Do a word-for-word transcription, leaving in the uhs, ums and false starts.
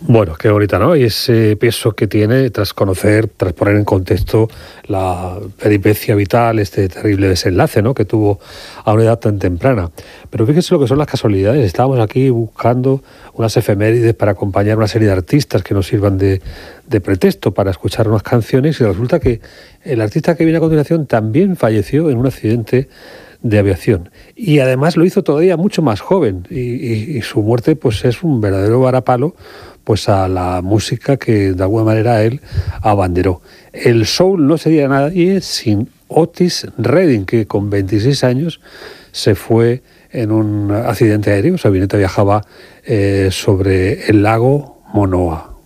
Bueno, qué bonita, ¿no? Y ese peso que tiene tras conocer, tras poner en contexto la peripecia vital, este terrible desenlace, ¿no?, que tuvo a una edad tan temprana. Pero fíjese lo que son las casualidades. Estábamos aquí buscando unas efemérides para acompañar una serie de artistas que nos sirvan de, de pretexto para escuchar unas canciones, y resulta que el artista que viene a continuación también falleció en un accidente de aviación, y además lo hizo todavía mucho más joven, y, y, y su muerte pues es un verdadero varapalo pues a la música que de alguna manera él abanderó. El soul no sería nadie sin Otis Redding, que con veintiséis años se fue en un accidente aéreo. Su avioneta viajaba eh, sobre el lago Monoa.